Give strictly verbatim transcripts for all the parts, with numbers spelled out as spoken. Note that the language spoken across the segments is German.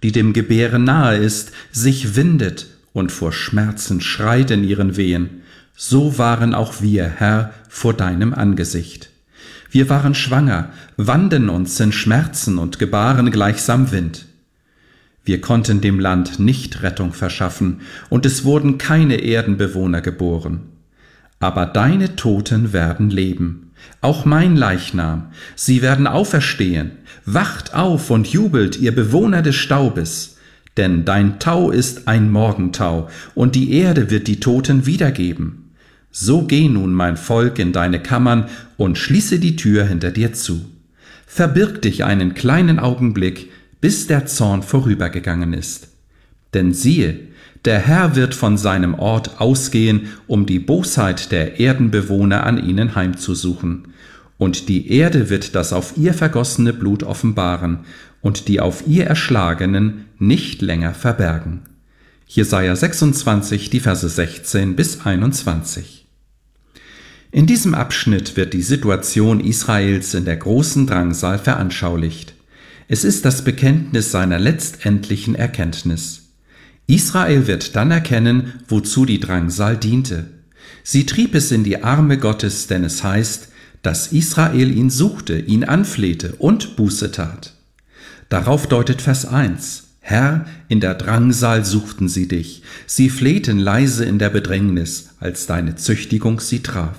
die dem Gebären nahe ist, sich windet und vor Schmerzen schreit in ihren Wehen, so waren auch wir, Herr, vor deinem Angesicht. Wir waren schwanger, wanden uns in Schmerzen und gebaren gleichsam Wind. Wir konnten dem Land nicht Rettung verschaffen, und es wurden keine Erdenbewohner geboren. Aber deine Toten werden leben, auch mein Leichnam, sie werden auferstehen. Wacht auf und jubelt, ihr Bewohner des Staubes, denn dein Tau ist ein Morgentau, und die Erde wird die Toten wiedergeben. So geh nun, mein Volk, in deine Kammern und schließe die Tür hinter dir zu. Verbirg dich einen kleinen Augenblick, bis der Zorn vorübergegangen ist. Denn siehe, der Herr wird von seinem Ort ausgehen, um die Bosheit der Erdenbewohner an ihnen heimzusuchen. Und die Erde wird das auf ihr vergossene Blut offenbaren und die auf ihr Erschlagenen nicht länger verbergen. Jesaja sechsundzwanzig, die Verse sechzehn bis einundzwanzig. In diesem Abschnitt wird die Situation Israels in der großen Drangsal veranschaulicht. Es ist das Bekenntnis seiner letztendlichen Erkenntnis. Israel wird dann erkennen, wozu die Drangsal diente. Sie trieb es in die Arme Gottes, denn es heißt, dass Israel ihn suchte, ihn anflehte und Buße tat. Darauf deutet Vers eins: Herr, in der Drangsal suchten sie dich, sie flehten leise in der Bedrängnis, als deine Züchtigung sie traf.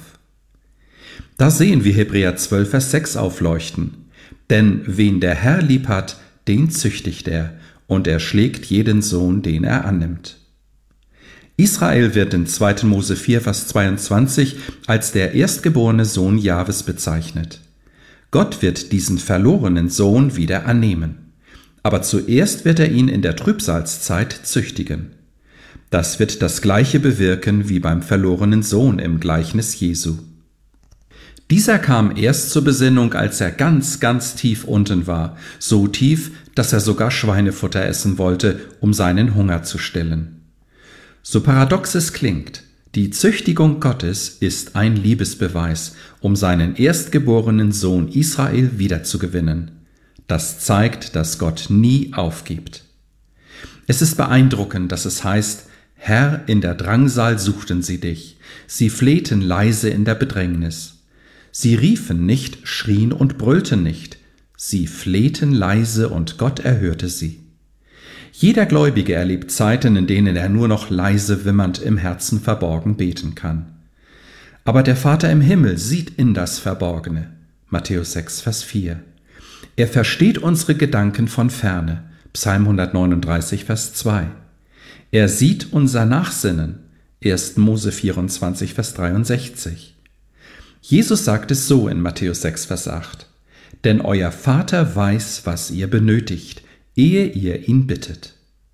Da sehen wir Hebräer zwölf, Vers sechs aufleuchten. Denn wen der Herr lieb hat, den züchtigt er, und er schlägt jeden Sohn, den er annimmt. Israel wird in zweiter Mose vier, Vers zweiundzwanzig als der erstgeborene Sohn Jahwes bezeichnet. Gott wird diesen verlorenen Sohn wieder annehmen. Aber zuerst wird er ihn in der Trübsalzeit züchtigen. Das wird das Gleiche bewirken wie beim verlorenen Sohn im Gleichnis Jesu. Dieser kam erst zur Besinnung, als er ganz, ganz tief unten war, so tief, dass er sogar Schweinefutter essen wollte, um seinen Hunger zu stillen. So paradox es klingt, die Züchtigung Gottes ist ein Liebesbeweis, um seinen erstgeborenen Sohn Israel wiederzugewinnen. Das zeigt, dass Gott nie aufgibt. Es ist beeindruckend, dass es heißt, Herr, in der Drangsal suchten sie dich, sie flehten leise in der Bedrängnis. Sie riefen nicht, schrien und brüllten nicht. Sie flehten leise und Gott erhörte sie. Jeder Gläubige erlebt Zeiten, in denen er nur noch leise wimmernd im Herzen verborgen beten kann. Aber der Vater im Himmel sieht in das Verborgene. Matthäus sechs, Vers vier. Er versteht unsere Gedanken von ferne. Psalm hundertneununddreißig, Vers zwei. Er sieht unser Nachsinnen. erster Mose vierundzwanzig, Vers dreiundsechzig. Jesus sagt es so in Matthäus sechs, Vers acht. Denn euer Vater weiß, was ihr benötigt, ehe ihr ihn bittet.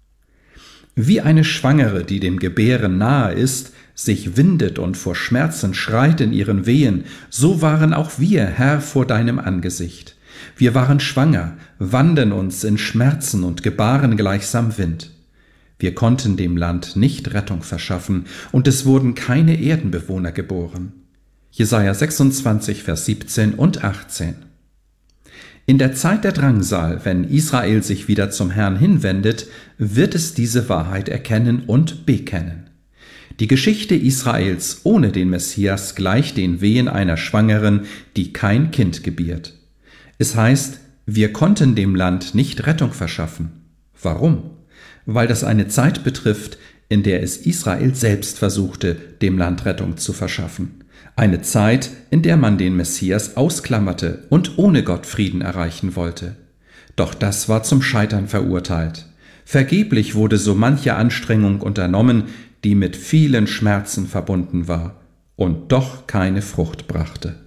Wie eine Schwangere, die dem Gebären nahe ist, sich windet und vor Schmerzen schreit in ihren Wehen, so waren auch wir, Herr, vor deinem Angesicht. Wir waren schwanger, wanden uns in Schmerzen und gebaren gleichsam Wind. Wir konnten dem Land nicht Rettung verschaffen, und es wurden keine Erdenbewohner geboren. Jesaja sechsundzwanzig, Vers siebzehn und achtzehn. In der Zeit der Drangsal, wenn Israel sich wieder zum Herrn hinwendet, wird es diese Wahrheit erkennen und bekennen. Die Geschichte Israels ohne den Messias gleicht den Wehen einer Schwangeren, die kein Kind gebiert. Es heißt, wir konnten dem Land nicht Rettung verschaffen. Warum? Weil das eine Zeit betrifft, in der es Israel selbst versuchte, dem Land Rettung zu verschaffen. Eine Zeit, in der man den Messias ausklammerte und ohne Gott Frieden erreichen wollte. Doch das war zum Scheitern verurteilt. Vergeblich wurde so manche Anstrengung unternommen, die mit vielen Schmerzen verbunden war und doch keine Frucht brachte.